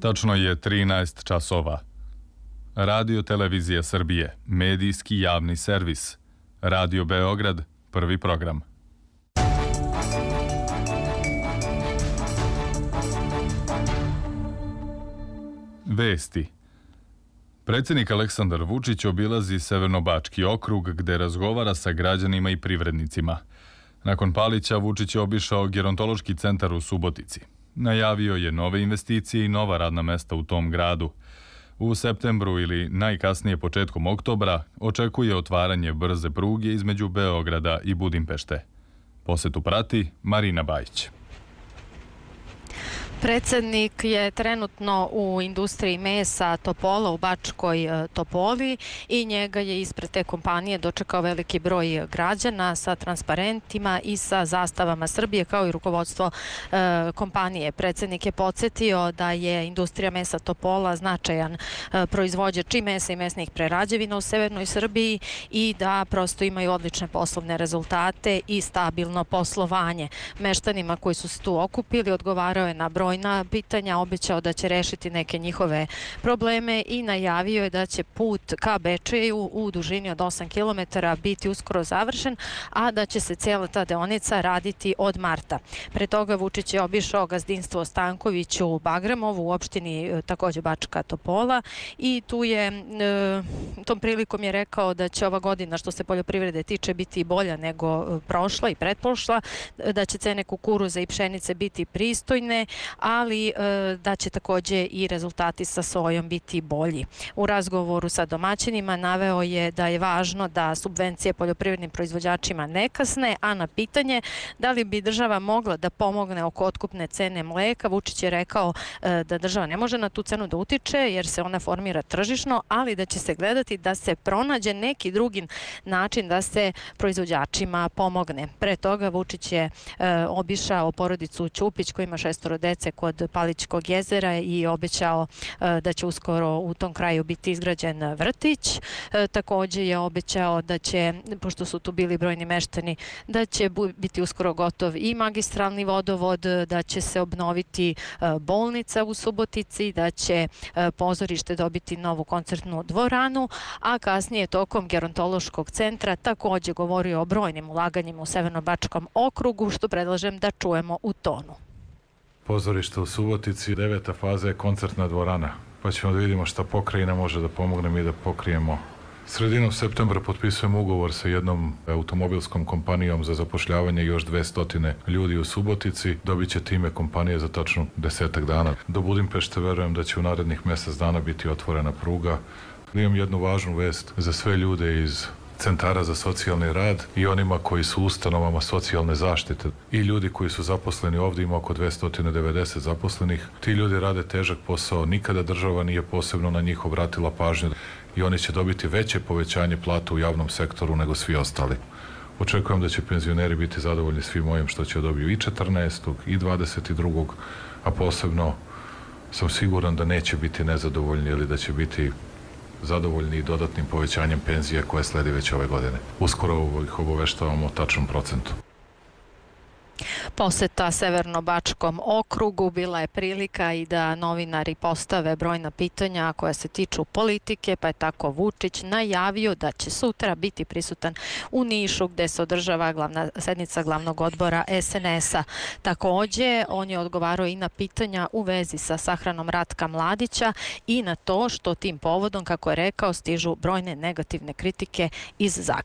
Tačno je 13 časova. Radio Televizija Srbije, medijski javni servis. Radio Beograd, prvi program. Vesti. Predsjednik Aleksandar Vučić obilazi Severnobački okrug gde razgovara sa građanima i privrednicima. Nakon Palića Vučić je obišao gerontološki centar u Subotici. Najavio je nove investicije i nova radna mesta u tom gradu. U septembru ili najkasnije početkom oktobra očekuje otvaranje brze pruge između Beograda i Budimpešte. Posetu prati Marina Bajić. Predsjednik je trenutno u industriji mesa Topola u Bačkoj Topoli i njega je ispred te kompanije dočekao veliki broj građana sa transparentima i sa zastavama Srbije kao i rukovodstvo kompanije. Predsjednik je podsjetio da je industrija mesa Topola značajan proizvođač i mesa i mesnih prerađevina u severnoj Srbiji i da prosto imaju odlične poslovne rezultate i stabilno poslovanje. Meštanima koji su se tu okupili odgovarao je na brojna pitanja, obećao da će rešiti neke njihove probleme i najavio je da će put ka Bečeju u dužini od 8 km biti uskoro završen, a da će se cijela ta deonica raditi od marta. Pre toga Vučić je obišao gazdinstvo Stanković u Bagremovu, u opštini takođe Bačka Topola i tu je tom prilikom je rekao da će ova godina što se poljoprivrede tiče biti bolja nego prošla i pretprošla, da će cene kukuruza i pšenice biti pristojne, ali da će takođe i rezultati sa sojom biti bolji. U razgovoru sa domaćinima naveo je da je važno da subvencije poljoprivrednim proizvođačima ne kasne, a na pitanje da li bi država mogla da pomogne oko otkupne cene mleka, Vučić je rekao da država ne može na tu cenu da utiče jer se ona formira tržišno, ali da će se gledati da se pronađe neki drugi način da se proizvođačima pomogne. Pre toga Vučić je obišao porodicu Ćupić koja ima 6 dece kod Palićkog jezera i obećao da će uskoro u tom kraju biti izgrađen vrtić. Takođe je obećao da će, pošto su tu bili brojni meštani, da će biti uskoro gotov i magistralni vodovod, da će se obnoviti bolnica u Subotici, da će pozorište dobiti novu koncertnu dvoranu, a kasnije tokom gerontološkog centra takođe govorio o brojnim ulaganjima u Severnobačkom okrugu, što predlažem da čujemo u tonu. Pozorište u Subotici, 9. faza je koncertna dvorana, pa ćemo da vidimo šta pokrajina može da pomogne mi da pokrijemo. Sredinom septembra potpisujemo ugovor sa jednom automobilskom kompanijom za zapošljavanje još 200 ljudi u Subotici. Dobit će time kompanije za tačno 10 dana. Do Budimpešte verujem da će u narednih mjesec dana biti otvorena pruga. Imam jednu važnu vest za sve ljude iz centara za socijalni rad i onima koji su u ustanovama socijalne zaštite. I ljudi koji su zaposleni ovdje, ima oko 290 zaposlenih. Ti ljudi rade težak posao, nikada država nije posebno na njih obratila pažnju i oni će dobiti veće povećanje plata u javnom sektoru nego svi ostali. Očekujem da će penzioneri biti zadovoljni svim mojim što će dobiju i 14. i 22. a posebno sam siguran da neće biti nezadovoljni ili da će biti zadovoljni i dodatnim povećanjem penzije koje sledi već ove godine. Uskoro ih obaveštavamo o tačnom procentu. Poseta Severnobačkom okrugu bila je prilika i da novinari postave brojna pitanja koja se tiču politike, pa je tako Vučić najavio da će sutra biti prisutan u Nišu gde se održava sednica glavnog odbora SNS-a. Takođe, on je odgovarao i na pitanja u vezi sa sahranom Ratka Mladića i na to što tim povodom, kako je rekao, stižu brojne negativne kritike iz Zagreba.